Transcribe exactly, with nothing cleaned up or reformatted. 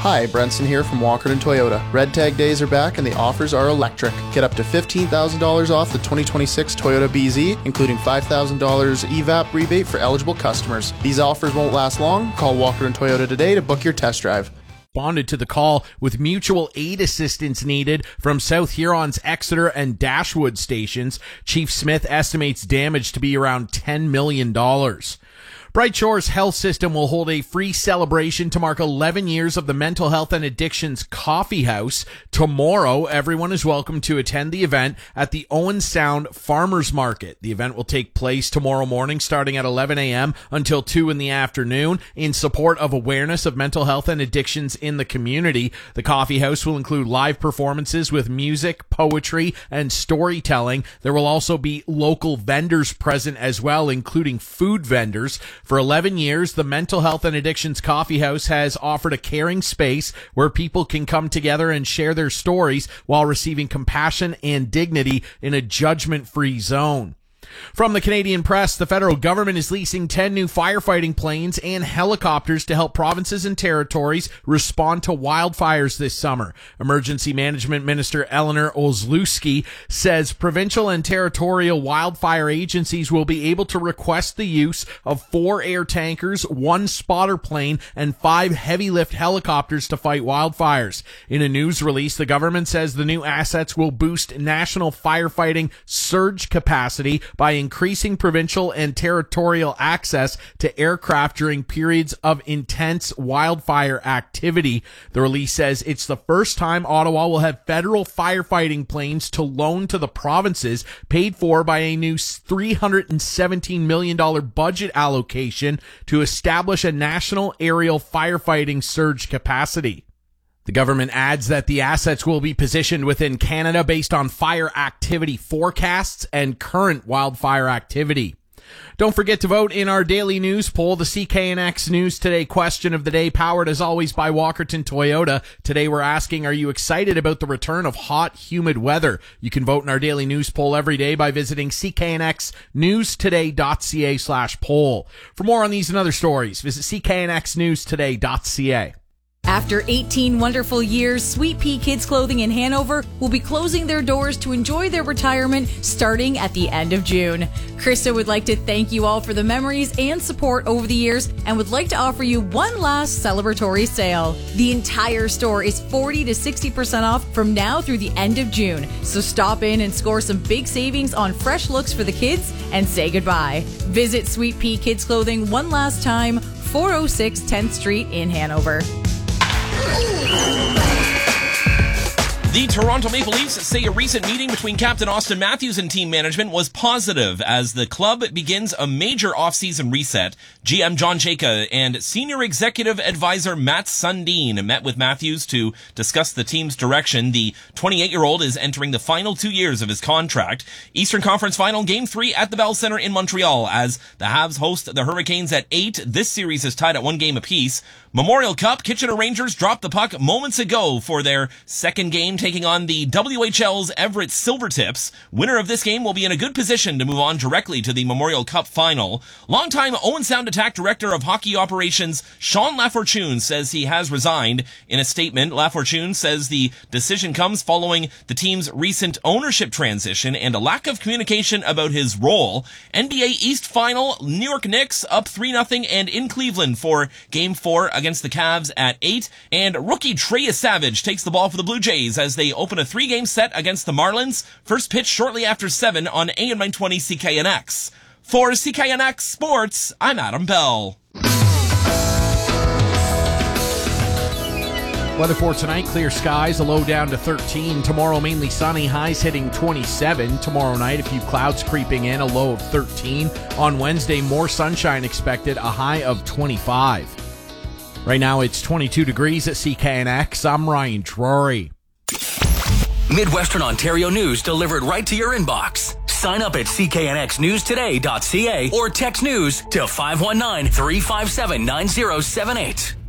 Hi, Brenson here from Walkerton Toyota. Red Tag days are back and the offers are electric. Get up to fifteen thousand dollars off the twenty twenty-six Toyota B Z, including five thousand dollars E V A P rebate for eligible customers. These offers won't last long. Call Walkerton Toyota today to book your test drive. Responded to the call with mutual aid assistance needed from South Huron's Exeter and Dashwood stations. Chief Smith estimates damage to be around ten million dollars. Bright Shores Health System will hold a free celebration to mark eleven years of the Mental Health and Addictions Coffee House. Tomorrow, everyone is welcome to attend the event at the Owen Sound Farmers Market. The event will take place tomorrow morning starting at eleven a.m. until two in the afternoon in support of awareness of mental health and addictions in the community. The coffee house will include live performances with music, poetry, and storytelling. There will also be local vendors present as well, including food vendors. For eleven years, the Mental Health and Addictions Coffee House has offered a caring space where people can come together and share their stories while receiving compassion and dignity in a judgment-free zone. From the Canadian Press, the federal government is leasing ten new firefighting planes and helicopters to help provinces and territories respond to wildfires this summer. Emergency Management Minister Eleanor Olszewski says provincial and territorial wildfire agencies will be able to request the use of four air tankers, one spotter plane, and five heavy lift helicopters to fight wildfires. In a news release, the government says the new assets will boost national firefighting surge capacity by increasing provincial and territorial access to aircraft during periods of intense wildfire activity. The release says it's the first time Ottawa will have federal firefighting planes to loan to the provinces, paid for by a new three hundred seventeen million dollars budget allocation to establish a national aerial firefighting surge capacity. The government adds that the assets will be positioned within Canada based on fire activity forecasts and current wildfire activity. Don't forget to vote in our daily news poll. The C K N X News Today question of the day, powered as always by Walkerton Toyota. Today we're asking, are you excited about the return of hot, humid weather? You can vote in our daily news poll every day by visiting c k n x news today dot c a slash poll. For more on these and other stories, visit c k n x news today dot c a. After eighteen wonderful years, Sweet Pea Kids Clothing in Hanover will be closing their doors to enjoy their retirement starting at the end of June. Krista would like to thank you all for the memories and support over the years and would like to offer you one last celebratory sale. The entire store is forty to sixty percent off from now through the end of June. So stop in and score some big savings on fresh looks for the kids and say goodbye. Visit Sweet Pea Kids Clothing one last time, four oh six tenth Street in Hanover. The Toronto Maple Leafs say a recent meeting between Captain Austin Matthews and team management was positive as the club begins a major offseason reset. G M John Chayka and Senior Executive Advisor Matt Sundin met with Matthews to discuss the team's direction. The twenty-eight-year-old is entering the final two years of his contract. Eastern Conference Final Game three at the Bell Centre in Montreal as the Habs host the Hurricanes at eight. This series is tied at one game apiece. Memorial Cup, Kitchener Rangers dropped the puck moments ago for their second game, taking on the W H L's Everett Silvertips. Winner of this game will be in a good position to move on directly to the Memorial Cup final. Longtime Owen Sound Attack Director of Hockey Operations, Sean Lafortune, says he has resigned. In a statement, Lafortune says the decision comes following the team's recent ownership transition and a lack of communication about his role. N B A East Final, New York Knicks up three nothing and in Cleveland for Game four against the Cavs at eight. And rookie Trey Savage takes the ball for the Blue Jays as they open a three-game set against the Marlins. First pitch shortly after seven on A M nine twenty C K N X. For C K N X Sports, I'm Adam Bell. Weather for tonight, clear skies, a low down to thirteen. Tomorrow, mainly sunny, highs hitting twenty-seven. Tomorrow night, a few clouds creeping in, a low of thirteen. On Wednesday, more sunshine expected, a high of twenty-five. Right now, it's twenty-two degrees at C K N X. I'm Ryan Drury. Midwestern Ontario news delivered right to your inbox. Sign up at c k n x news today dot c a or text news to five one nine, three five seven, nine zero seven eight.